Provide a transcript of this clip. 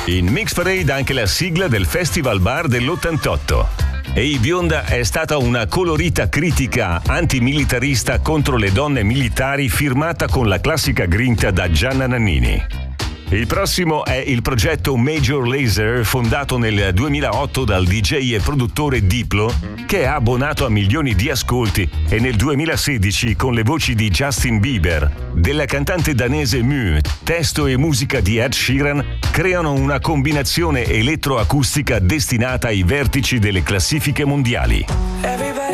In Mix Parade anche la sigla del Festival Bar dell'88. Ehi Bionda è stata una colorita critica antimilitarista contro le donne militari firmata con la classica grinta da Gianna Nannini. Il prossimo è il progetto Major Lazer, fondato nel 2008 dal DJ e produttore Diplo, che è abbonato a milioni di ascolti, e nel 2016 con le voci di Justin Bieber, della cantante danese Mu, testo e musica di Ed Sheeran, creano una combinazione elettroacustica destinata ai vertici delle classifiche mondiali.